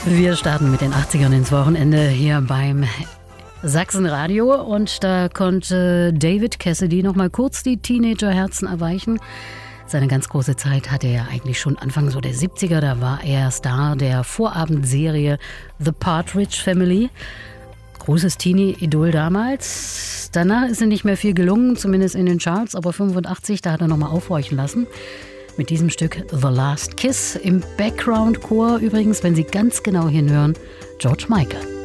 Wir starten mit den 80ern ins Wochenende hier beim Sachsenradio und da konnte David Cassidy noch mal kurz die Teenagerherzen erweichen. Seine ganz große Zeit hatte er eigentlich schon Anfang so der 70er, da war er Star der Vorabendserie The Partridge Family. Großes Teenie-Idol damals. Danach ist ihm nicht mehr viel gelungen, zumindest in den Charts, aber 85, da hat er noch mal aufhorchen lassen. Mit diesem Stück The Last Kiss. Im Background-Chor übrigens, wenn Sie ganz genau hinhören, George Michael.